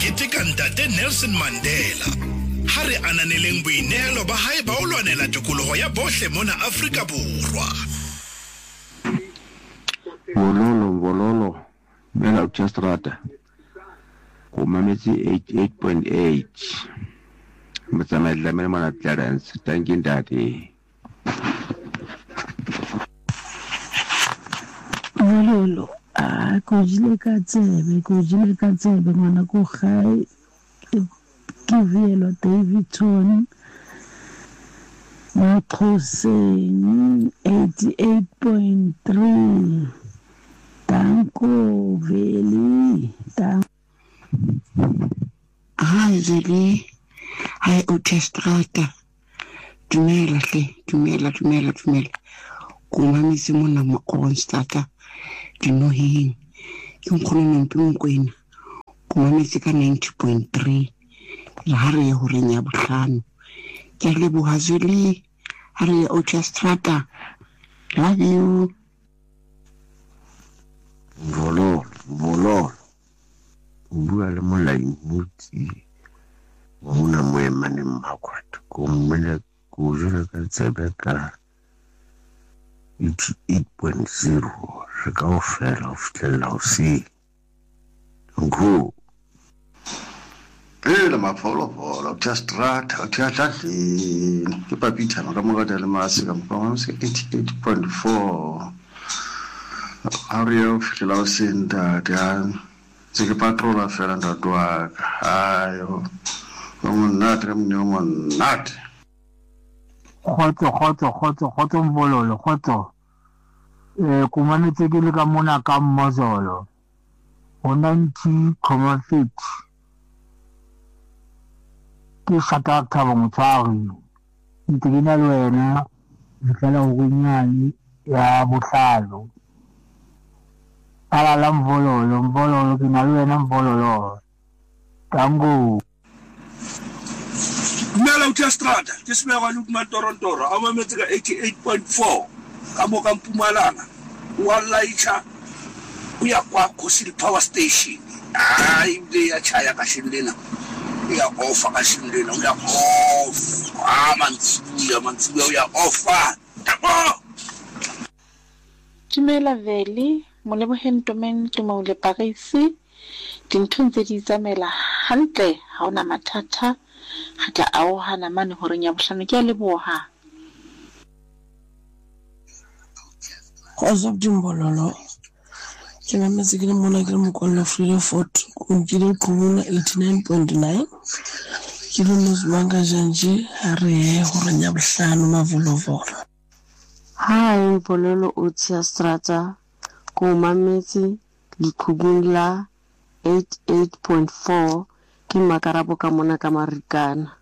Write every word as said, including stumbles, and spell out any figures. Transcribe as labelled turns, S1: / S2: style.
S1: keteka ntate Nelson Mandela. Ha re ananeleng boinehelo ba hae ba ho lwanela tokoloho ya bohle mona Afrika Borwa.
S2: Vololo, vololo, Bella Uchestrata. Kumamisi eighty-eight point eight. Mtsamela mena mana Clarence, thank you daddy.
S3: Vololo, ah, kujile katsebe, kujile katsebe ngwana ko gae. Kivielo Davidson. Makhoseng eighty-eight point three. Danko Veli.
S4: Hi Veli. Hi Uchestrata. Dumela hle, dumela, dumela, dumela. Kumamisi mona mo Constata. Dinoheng. Ke nkgono nompi Mokwena. Kumamisi ka ninety point three. La re ho renya bohlano. Ke leboha Veli. Hari Uchestrata. Love you.
S2: Vololo, vololo. Bua le molai motsi. Mona moema ne mmakwata. Kummele kujule ka tsebe ka eighty-eight point zero. Re ka o fela o fitlhella o se. Ngo.
S5: Eh la mapholopolo Uchestrata, Uchestrata ke papitha ka mo ka le mase ka mo eighty-eight point four. Ario fitlhela o senta ya ke patrola fela ntatwa ayo go monnate ka mnyo monnate
S6: khotso khotso khotso khotso Mvololo khotso eh kumanetse ke le ka mona ka Mmozolo o ninety point six ke shaka ka bongtshwari ntse ke na le wena fela go nyane ya bohlalo ala la Mvololo Mvololo ke na le wena Mvololo tango
S7: Mela Uchestrata ke semega le kuma Torontoro a mametse ka eighty-eight point four ka mo ka Mpumalanga wa laicha o ya kwa Kusile Power Station ai le ya chaya ka shindena ya ofa ka shindena ya off ah mantsibuya mantsibuya ya ofa tabo
S8: Dumela Veli Moleboheng Domen Tumaule Parisi dintho ntse di tsamela hantle ha ona mathata ha tla a o hana mane ho renya bohlano ke a leboha
S3: Khozo Dimbololo ke mametse ke le mona ke le mokwallo Freedom Fort o ke le qhubula eighty-nine point nine ke le Mzimanga Janje ha re ho renya bohlano Mavolovolo.
S9: Hi Bololo Uchestrata ko mametse Likhubula eighty-eight point four ke makarabo ka mona ka Marikana.